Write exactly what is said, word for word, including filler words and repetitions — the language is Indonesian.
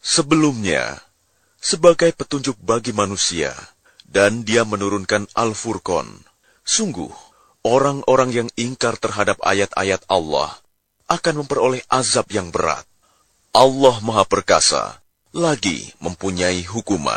Sebelumnya, sebagai petunjuk bagi manusia, dan Dia menurunkan Al-Furqan. Sungguh, orang-orang yang ingkar terhadap ayat-ayat Allah akan memperoleh azab yang berat. Allah Maha Perkasa, lagi mempunyai hukuman.